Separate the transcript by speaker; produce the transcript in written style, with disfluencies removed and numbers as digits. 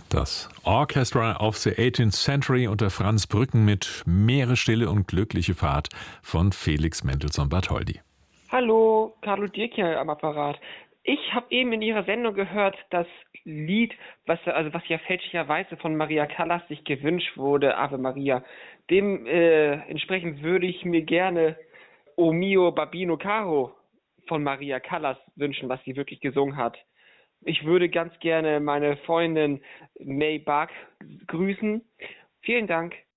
Speaker 1: Das Orchestra of the 18th Century unter Franz Brücken mit Meere, Stille und glückliche Fahrt von Felix Mendelssohn-Bartholdy.
Speaker 2: Hallo, Carlo Dirk hier am Apparat. Ich habe eben in Ihrer Sendung gehört, das Lied, was ja fälschlicherweise von Maria Callas sich gewünscht wurde, Ave Maria. Dem entsprechend würde ich mir gerne O mio Babino Caro von Maria Callas wünschen, was sie wirklich gesungen hat. Ich würde ganz gerne meine Freundin May Bark grüßen. Vielen Dank.